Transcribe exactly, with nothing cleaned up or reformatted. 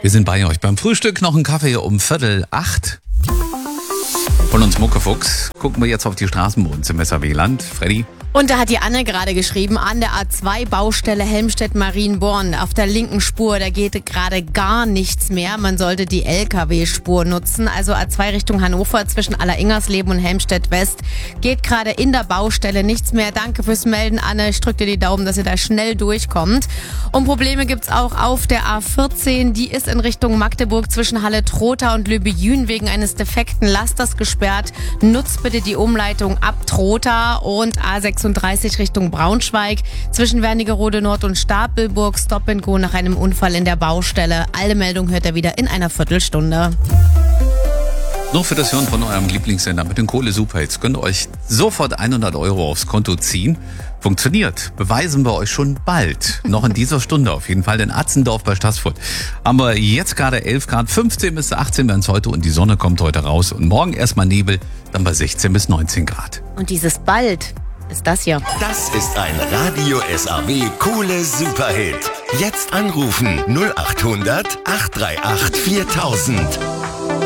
Wir sind bei euch beim Frühstück. Noch ein Kaffee um Viertel acht. Von uns Muckefuchs gucken wir jetzt auf die Straßen bei uns im S R W-Land. Freddy? Und da hat die Anne gerade geschrieben, an der A zwei Baustelle Helmstedt-Marienborn auf der linken Spur, da geht gerade gar nichts mehr. Man sollte die L K W-Spur nutzen. Also A zwei Richtung Hannover zwischen Alleringers-Leben und Helmstedt-West geht gerade in der Baustelle nichts mehr. Danke fürs Melden, Anne. Ich drücke dir die Daumen, dass ihr da schnell durchkommt. Und Probleme gibt's auch auf der A vierzehn. Die ist in Richtung Magdeburg zwischen Halle-Trotha und Löbejün wegen eines defekten Lasters gesperrt. Nutzt bitte die Umleitung ab Trotha und A sechsunddreißig Richtung Braunschweig zwischen Wernigerode Nord und Stapelburg. Stop and Go nach einem Unfall in der Baustelle. Alle Meldungen hört ihr wieder in einer Viertelstunde. Nur für das Hören von eurem Lieblingssender mit den Kohle-Superhits könnt ihr euch sofort hundert Euro aufs Konto ziehen. Funktioniert. Beweisen wir euch schon bald. Noch in dieser Stunde auf jeden Fall. In Atzendorf bei Stassfurt haben wir jetzt gerade elf Grad. fünfzehn bis achtzehn werden es heute und die Sonne kommt heute raus. Und morgen erstmal Nebel, dann bei sechzehn bis neunzehn Grad. Und dieses bald ist das hier. Das ist ein Radio S R W Kohle Superhit. Jetzt anrufen null acht hundert acht drei acht viertausend.